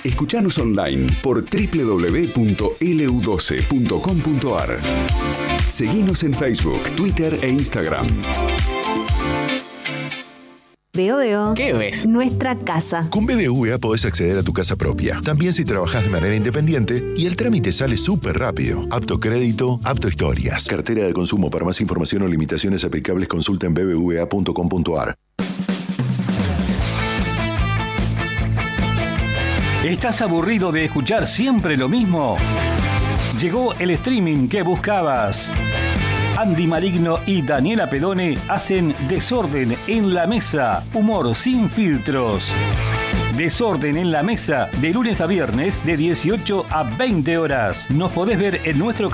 Escuchanos online por www.lu12.com.ar. Seguinos en Facebook, Twitter e Instagram. Veo. ¿Qué ves? Nuestra casa. Con BBVA podés acceder a tu casa propia, también si trabajás de manera independiente, y el trámite sale súper rápido. Apto crédito, apto historias. Cartera de consumo. Para más información o limitaciones aplicables, consulta en bbva.com.ar. ¿Estás aburrido de escuchar siempre lo mismo? Llegó el streaming que buscabas. Andy Maligno y Daniela Pedone hacen Desorden en la Mesa, humor sin filtros. Desorden en la Mesa, de lunes a viernes, de 18 a 20 horas. Nos podés ver en nuestro canal